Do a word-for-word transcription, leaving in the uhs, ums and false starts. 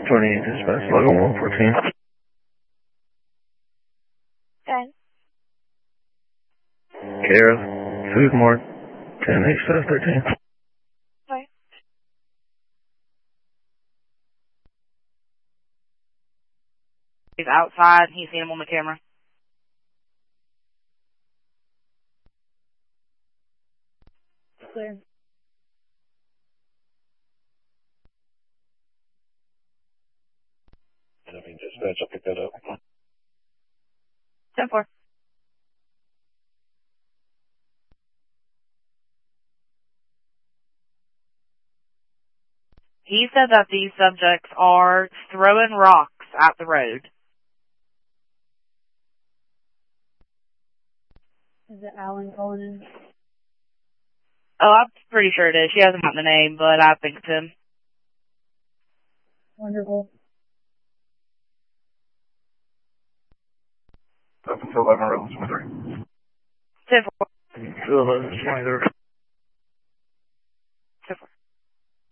twenty-eight dispatch, logo one fourteen. Okay. Kara, Soothmore, ten H thirteen. Okay. He's outside. He's seen him on the camera. Clear. I mean, dispatch, I'll pick that up. ten four. He said that these subjects are throwing rocks at the road. Is it Alan calling in? Oh, I'm pretty sure it is. She hasn't got the name, but I think it's him. Wonderful. Up until eleven, row twenty-three. ten four. eleven, twenty-three.